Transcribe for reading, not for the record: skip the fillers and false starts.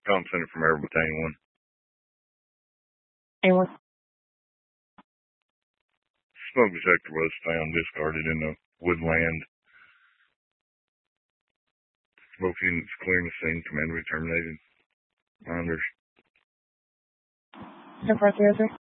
Tom Center from Air Battalion 1. And what? Smoke detector was found discarded in the woodland. Both units clearing the scene. Command terminated. Minders. 10-4, 0-0.